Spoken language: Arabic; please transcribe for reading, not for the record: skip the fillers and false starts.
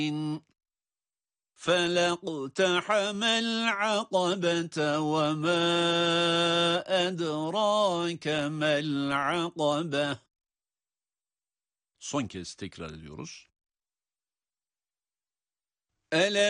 فلاقتحم العقبة وما أدراك ما العقبة. Son kez tekrar ediyoruz.